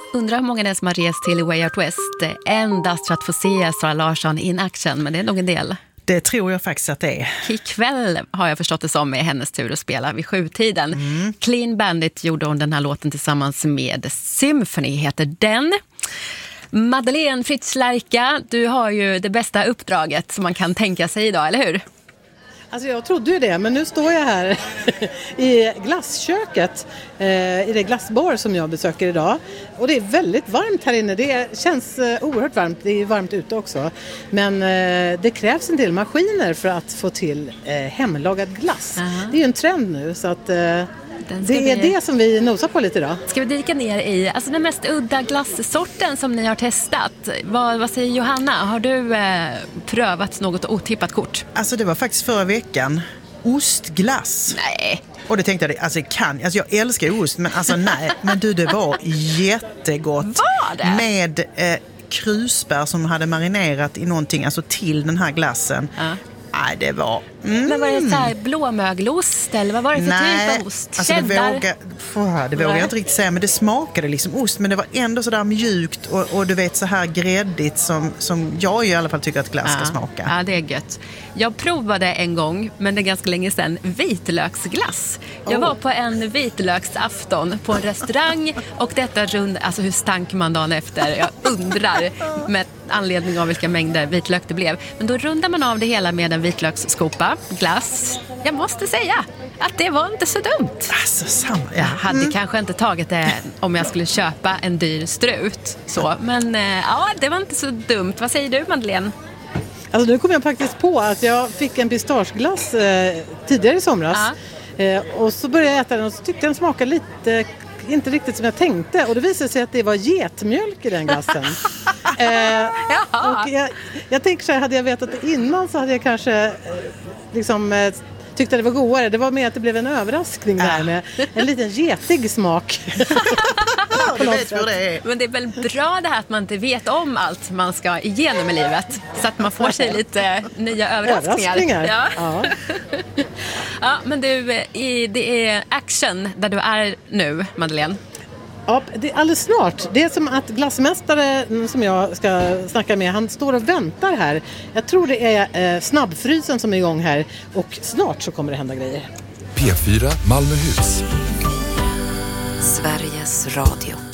Undrar hur många det är som har rest till Way Out West endast för att få se Zara Larsson in action, men det är nog en del. Det tror jag faktiskt att det är. Ikväll har jag förstått det som är hennes tur att spela vid 7-tiden. Clean Bandit gjorde hon den här låten tillsammans med Symphony, heter den. Madeleine Fritz Lärka, du har ju det bästa uppdraget som man kan tänka sig idag, eller hur? Alltså jag trodde ju det, men nu står jag här i glassköket i det glassbar som jag besöker idag. Och det är väldigt varmt här inne, det känns oerhört varmt, det är varmt ute också. Men det krävs en del maskiner för att få till hemlagad glass. Det är ju en trend nu, så att det är det som vi nosar på lite idag. Ska vi dyka ner i den mest udda glassorten som ni har testat? Vad säger Johanna? Har du prövat något otippat kort? Alltså det var faktiskt förra veckan. Ostglass. Nej. Och det tänkte jag, jag älskar ost, men alltså nej. Men du, det var jättegott. Var det? Med krusbär som hade marinerat i någonting, alltså till den här glassen. Ja. Nej, det var... Men var det så här blåmögelost eller vad var det för typ av ost? Alltså det vågar jag inte riktigt säga, men det smakade liksom ost, men det var ändå så där mjukt och du vet så här gräddigt som jag i alla fall tycker att glass ska smaka. Ja, det är gött. Jag provade en gång, men det är ganska länge sedan, vitlöksglass. Jag var på en vitlöksafton på en restaurang och detta alltså hur stank man dagen efter? Jag undrar med anledning av vilka mängder vitlök det blev. Men då rundar man av det hela med en vitlöksskopa, glass. Jag måste säga att det var inte så dumt. Alltså samma. Jag hade kanske inte tagit det om jag skulle köpa en dyr strut. Så. Men det var inte så dumt. Vad säger du, Madeleine? Alltså nu kom jag faktiskt på att jag fick en pistageglass tidigare i somras. Och så började jag äta den och så tyckte den smakade lite... inte riktigt som jag tänkte. Och det visade sig att det var getmjölk i den glassen. Och jag tänker så här, hade jag vetat det innan så hade jag kanske tyckte det var godare. Det var mer att det blev en överraskning där med en liten getig smak. Du vet hur det är. Men det är väl bra det här att man inte vet om allt man ska igenom i livet. Så att man får sig lite nya överraskningar. Ja. Ja, men du, det är action där du är nu, Madeleine. Ja, det är alldeles snart. Det är som att glassmästare som jag ska snacka med, han står och väntar här. Jag tror det är snabbfrysen som är igång här och snart så kommer det hända grejer. P4 Malmöhus. Sveriges Radio.